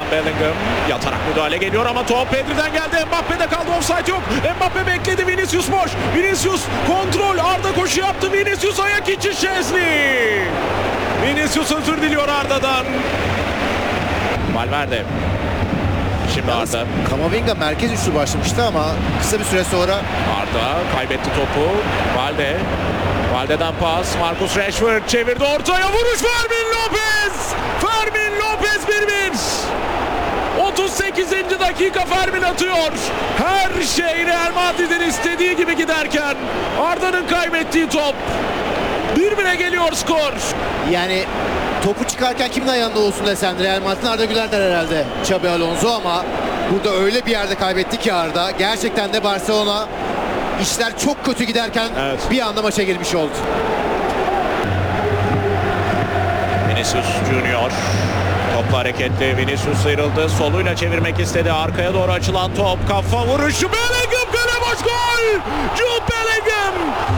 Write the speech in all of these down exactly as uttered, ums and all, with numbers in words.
Bellingham yatarak müdahale geliyor ama top Pedri'den geldi. Mbappe'de kaldı, offside yok. Mbappe bekledi, Vinicius boş. Vinicius kontrol, Arda koşu yaptı. Vinicius ayak içi, Szczęsny. Vinicius özür diliyor Arda'dan. Valverde. Şimdi Arda. Camavinga merkez üstü başlamıştı ama kısa bir süre sonra Arda kaybetti topu. Valde. Valde'den pas. Marcus Rashford çevirdi ortaya. Vuruş Fermin Lopez. Fermin Lopez bir bir. otuz sekizinci dakika Fermin atıyor. Her şey Real Madrid'in istediği gibi giderken Arda'nın kaybettiği top. bir bire geliyor skor. yani topu çıkarken kimin ayağında olsun desen Real Madrid'in Arda Güler der herhalde Xabi Alonso ama burada öyle bir yerde kaybetti ki Arda. Gerçekten de Barcelona işler çok kötü giderken Evet. bir anda maça girmiş oldu. Vinicius Junior. Topla hareketli. Vinicius sıyrıldı. Soluyla çevirmek istedi. Arkaya doğru açılan top. Kafa vuruşu. Bellingham kale boş gol. Jude Bellingham.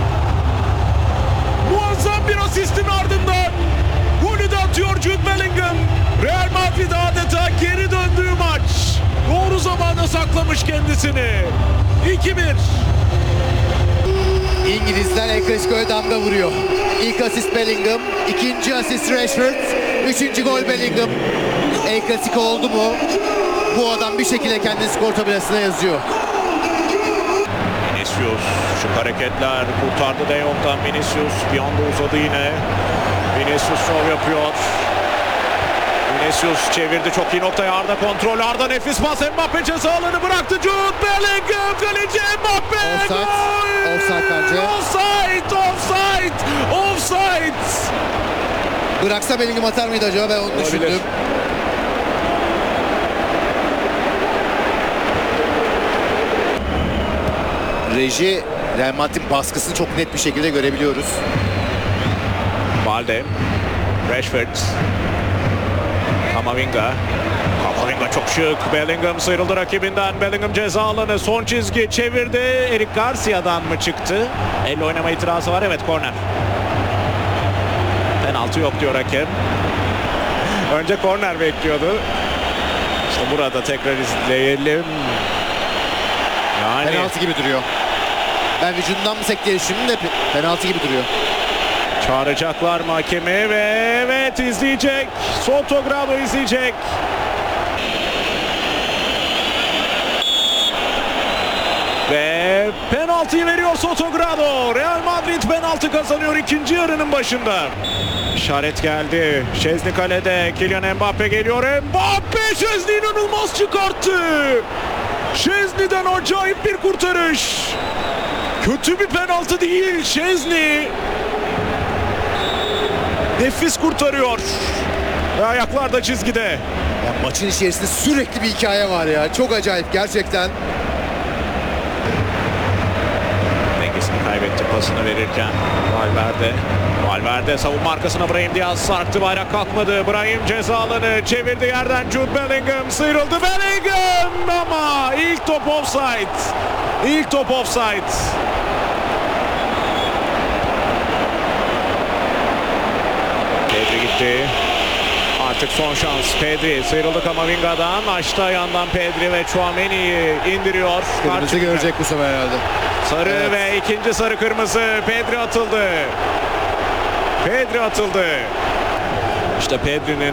Muazzam bir asistin ardından golü de atıyor Jude Bellingham. Real Madrid adeta geri döndüğü maç. Doğru zamanda saklamış kendisini. iki bir. İngilizler El Clasico'ya damga vuruyor. İlk asist Bellingham, ikinci asist Rashford, üçüncü gol Bellingham. El Clasico oldu mu bu adam bir şekilde kendini skor tabelasına yazıyor. Vinicius, şık hareketler kurtardı De Jong'dan. Vinicius bir anda uzadı yine. Vinicius şov yapıyor. Vinicius çevirdi, çok iyi noktaya. Arda kontrol, Arda nefis pas. Mbappe ceza alanı bıraktı. Jude Bellingham, kaleci Mbappe. Offside, Gol! offside bence. Offside, offside, offside. Bıraksa Bellingham atar mıydı acaba, ben onu Olabilir. düşündüm. Reji, Real Madrid'in baskısını çok net bir şekilde görebiliyoruz. Valde, Rashford, Camavinga. Camavinga çok şık. Bellingham sıyrıldı rakibinden. Bellingham ceza alanı, son çizgi çevirdi. Eric Garcia'dan mı çıktı? Elle oynama itirazı var. Evet, korner. Penaltı yok diyor hakem. Önce korner bekliyordu. İşte burada tekrar izleyelim. Yani Penaltı gibi duruyor. Ben vücudundan mı sektiğini düşündüm de pe- penaltı gibi duruyor. çağıracaklar mı hakemi ve evet izleyecek. Sotogrado izleyecek. Ve penaltıyı veriyor Sotogrado. Real Madrid penaltı kazanıyor ikinci yarının başında. İşaret geldi. Szczęsny kalede. Kylian Mbappe geliyor. Mbappe Szczęsny inanılmaz çıkarttı. Szczęsny'den acayip bir kurtarış. Kötü bir penaltı değil. Szczęsny nefis kurtarıyor. Ve ayaklar da çizgide. Ya maçın içerisinde sürekli bir hikaye var ya. Çok acayip gerçekten. Dengesini kaybetti pasını verirken. Valverde. Valverde savunma arkasına Brahim Diaz sarktı, bayrak kalkmadı. Brahim ceza alanı çevirdi yerden. Jude Bellingham sıyrıldı. Bellingham ama ilk top offside. İlk top offside. Pedri gitti. Artık son şans. Pedri sıyrıldı Camavinga'dan. Açtı ayağından Pedri ve Tchouaméni'yi indiriyor. Kırmızı Karşı- görecek bu sefer herhalde. Sarı Evet. ve ikinci sarı kırmızı. Pedri atıldı. Pedri atıldı. İşte Pedri'nin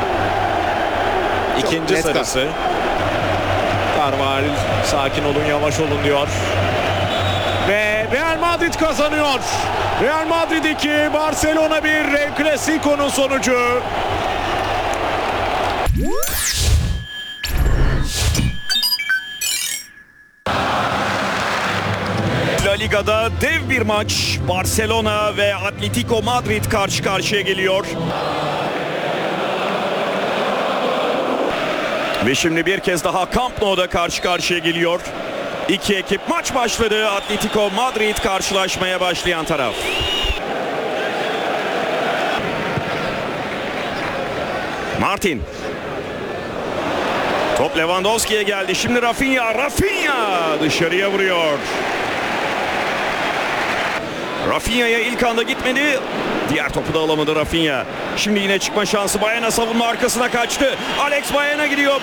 ikinci net sarısı. Carval sakin olun, yavaş olun diyor. Ve Real Madrid kazanıyor. Real Madrid iki, Barcelona bir. El Clasico'nun sonucu. La Liga'da dev bir maç. Barcelona ve Atletico Madrid karşı karşıya geliyor. Ve şimdi bir kez daha Camp Nou'da karşı karşıya geliyor. İki ekip, maç başladı. Atletico Madrid karşılaşmaya başlayan taraf. Martin. Top Lewandowski'ye geldi. Şimdi Rafinha. Rafinha dışarıya vuruyor. Rafinha'ya ilk anda gitmedi. Diğer topu da alamadı Rafinha. Şimdi yine çıkma şansı. Baena savunma arkasına kaçtı. Alex Baena gidiyor.